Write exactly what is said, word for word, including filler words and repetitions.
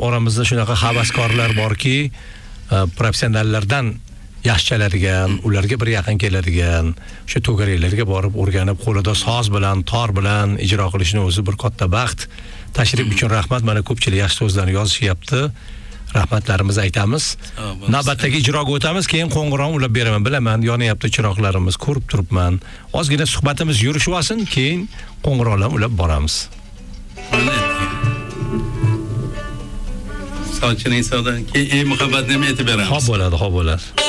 oramizda shunaqa havaskorlar borki, professionallardan yaxshi chaladigan, ularga bir yaqin keladigan, o'sha to'garaklarga borib o'rganib, qo'lida soz bilan, tor bilan ijro qilishni o'zi bir katta baxt. Tashrif uchun rahmat. Mana ko'pchilik yaxshi so'zlarni yozishyapti. Rahmatlarimizni aytamiz. Navbatdagi ijroga o'tamiz, keyin qo'ng'iroq ulab beraman. Bilaman, yonyapti chiroqlarimiz, ko'rib turibman. Ozgina suhbatimiz yurishib olsin, keyin qo'ng'iroqlar ulab boramiz. Sochining savdan keyin muhabbatni ham aytib beramiz. Xo'p bo'ladi, xo'p bo'ladi.